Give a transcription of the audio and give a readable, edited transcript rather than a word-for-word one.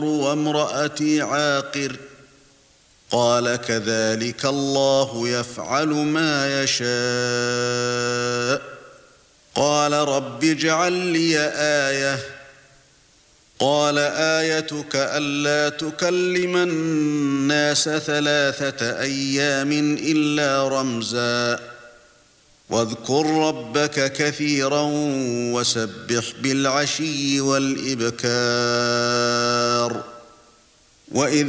وامرأتي عاقر قال كذلك الله يفعل ما يشاء قال رب اجعل لي آية قال آيتك ألا تكلم الناس 3 أيام إلا رمزا واذكر ربك كثيرا وسبح بالعشي والإبكار وإذ